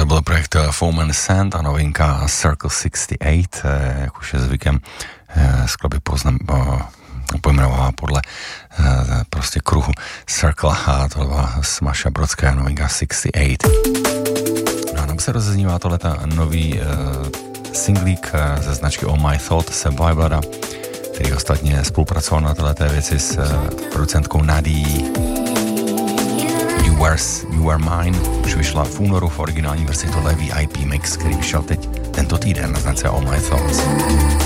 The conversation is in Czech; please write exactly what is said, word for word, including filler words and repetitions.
byl projekt Foam and Sand a novinka Circle šedesát osm, jak už je zvykem, skladby poznam, pojmenovává podle prostě kruhu Circle a tohle byla Smasha Brodská novinka šedesát osm. No a nám se rozeznívá tohleta nový singlík ze značky All My Thought Survivora, který ostatně spolupracoval na této věci s producentkou Nadí. You Are, You Are Mine už vyšla v únoru v originální verzi, tohle V I P mix, který vyšel teď tento týden na značce All My Thoughts.